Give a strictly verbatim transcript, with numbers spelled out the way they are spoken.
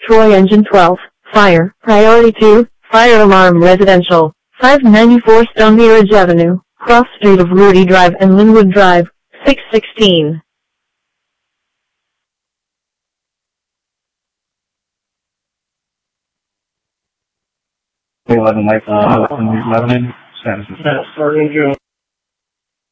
Troy Engine twelve, Fire, Priority two, Fire Alarm Residential, five ninety-four Stony Ridge Avenue, Cross Street of Rudy Drive and Linwood Drive, six sixteen. eleven life, eleven, status. Starting June.